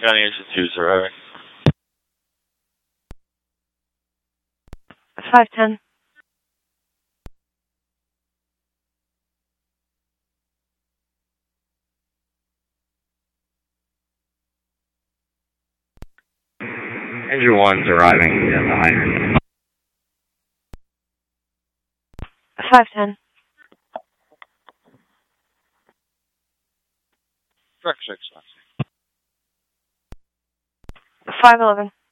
County Engine 2's arriving. 510. Engine 1's arriving at the hydrant. 510. Truck 6. 511.